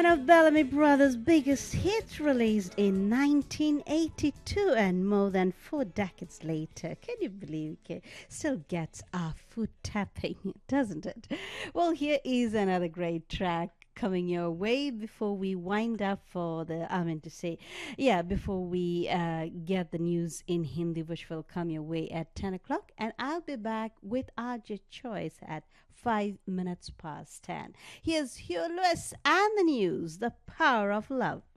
One of Bellamy Brothers' biggest hits, released in 1982, and more than 4 decades later, can you believe it? Still gets our foot tapping, doesn't it? Well, here is another great track coming your way before we wind up for the, I mean to say, yeah, before we get the news in Hindi, which will come your way at 10 o'clock. And I'll be back with RJ Choice at 5 minutes past 10. Here's Hugh Lewis and the news, The Power of Love.